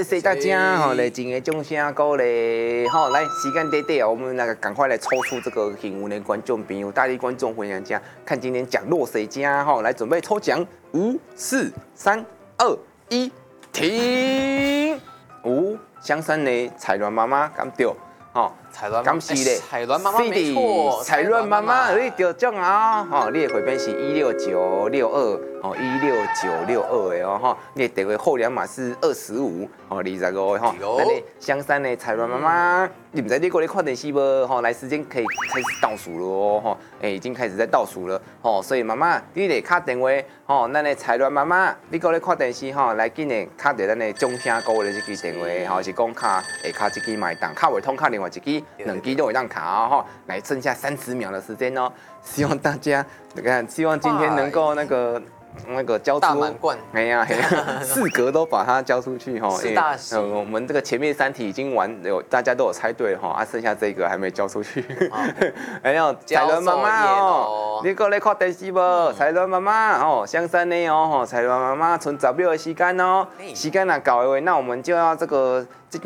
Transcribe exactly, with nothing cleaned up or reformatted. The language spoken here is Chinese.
谢谢大家哈，来今日钟声歌嘞，好，来时间短短啊，我们那个赶快来抽出这个幸运的观众朋友，大力观众分享家，看今天奖落谁家哈，来准备抽奖，五、四、三、二、一，停！五，香山的彩鸾妈妈敢对，吼， 彩鸾感谢咧， 彩鸾妈妈没错， 彩鸾妈妈你得奖啊，吼，你的回本是一六九六二，哦，一六九六二的哦，吼，你的电话号码码是二十五，哦，二十五吼，咱的香山的彩鸾妈妈，你唔知你过来看电视无？吼，来时间可以开始倒数了哦，吼，哎，已经开始在倒数了，吼，所以妈妈，你得卡电话，吼，咱的彩鸾妈妈，你过来看电视吼，来紧的卡着咱的钟声歌的这支电话，吼，是讲卡下卡一支买档，卡袂通卡另外一支。两机都会让卡哦，哈，来剩下三十秒的时间哦，希望大家，你看，希望今天能够那个那个交出大满贯， 哎呀，哎呀，四格都把它交出去哈， 四大喜， 我们这个前面三题已经完，有大家都有猜对哈，啊，剩下这个还没交出去，还有彩鸾妈妈哦，你过来看电视无？彩鸾妈妈哦，香山的哦，彩鸾妈妈剩十秒的时间哦，时间若到的话，那我们就要这个。